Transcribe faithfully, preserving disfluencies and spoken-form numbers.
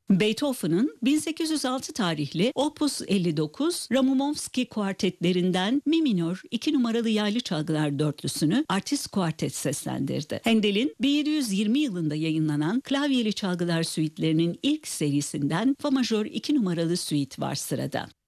Beethoven'ın bin sekiz yüz altı tarihli Opus elli dokuz Ramomovski kuartetlerinden Mi minör iki numaralı yaylı çalgılar dörtlüsünü Artist Kuartet seslendirdi. Handel'in bin yedi yüz yirmi yılında yayınlanan klavyeli çalgılar süitlerinin ilk serisinden Fa majör iki numaralı süit var sırada.